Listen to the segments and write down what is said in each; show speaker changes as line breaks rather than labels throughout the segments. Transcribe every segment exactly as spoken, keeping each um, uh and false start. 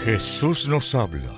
Jesús nos habla.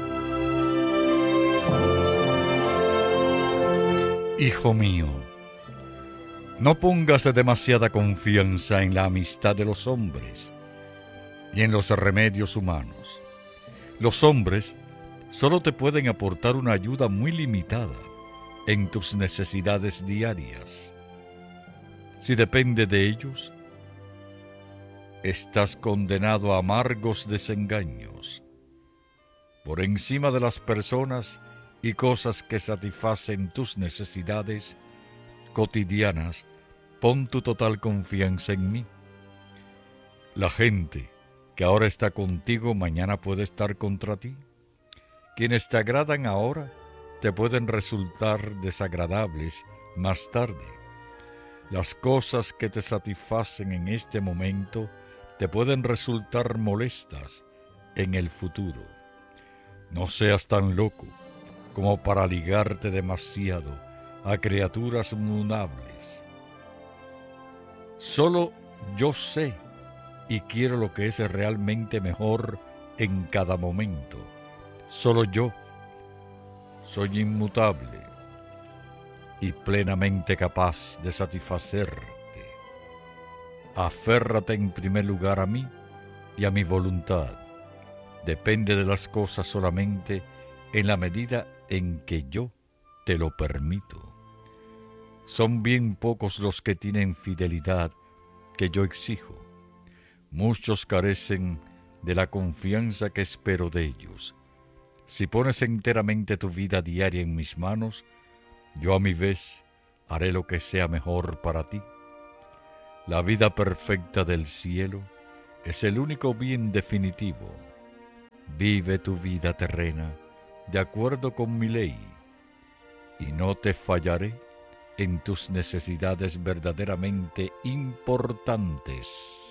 Hijo mío, no pongas demasiada confianza en la amistad de los hombres y en los remedios humanos. Los hombres solo te pueden aportar una ayuda muy limitada en tus necesidades diarias. Si depende de ellos, estás condenado a amargos desengaños. Por encima de las personas y cosas que satisfacen tus necesidades cotidianas, pon tu total confianza en mí. La gente que ahora está contigo, mañana puede estar contra ti. Quienes te agradan ahora, te pueden resultar desagradables más tarde. Las cosas que te satisfacen en este momento te pueden resultar molestas en el futuro. No seas tan loco como para ligarte demasiado a criaturas mudables. Solo yo sé y quiero lo que es realmente mejor en cada momento. Solo yo soy inmutable y plenamente capaz de satisfacerte. Aférrate en primer lugar a mí y a mi voluntad. Depende de las cosas solamente en la medida en que yo te lo permito. Son bien pocos los que tienen fidelidad que yo exijo. Muchos carecen de la confianza que espero de ellos. Si pones enteramente tu vida diaria en mis manos, yo a mi vez haré lo que sea mejor para ti. La vida perfecta del cielo es el único bien definitivo. Vive tu vida terrena de acuerdo con mi ley, y no te fallaré en tus necesidades verdaderamente importantes.